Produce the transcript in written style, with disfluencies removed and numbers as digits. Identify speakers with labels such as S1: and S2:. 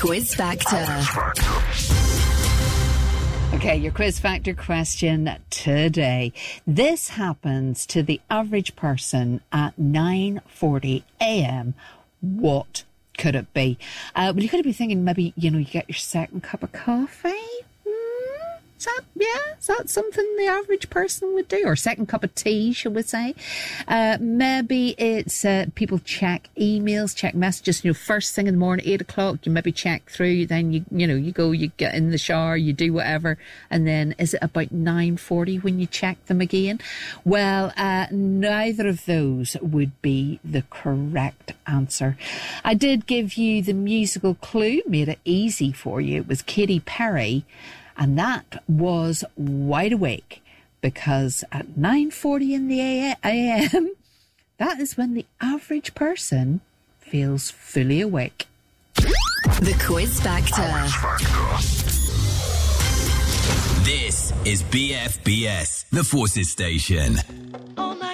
S1: Quiz Factor. Okay, your Quiz Factor question today. This happens to the average person at 9:40 a.m. What could it be? Well, you could be thinking maybe, you get your second cup of coffee. Is that something the average person would do? Or second cup of tea, shall we say? Maybe it's people check emails, check messages. First thing in the morning, 8 o'clock, you maybe check through. Then you go, you get in the shower, you do whatever, and then is it about 9:40 when you check them again? Well, neither of those would be the correct answer. I did give you the musical clue, made it easy for you. It was Katy Perry. And that was Wide Awake, because at 9:40 in the a.m., that is when the average person feels fully awake.
S2: The Quiz Factor.
S3: This is BFBS, the Forces Station.